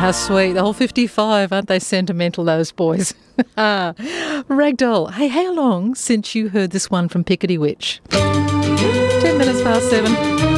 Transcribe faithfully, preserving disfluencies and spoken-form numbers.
how sweet. The whole fifty-five, aren't they sentimental, those boys? Ragdoll, hey, how long since you heard this one from Pickety Witch? Ten minutes past seven.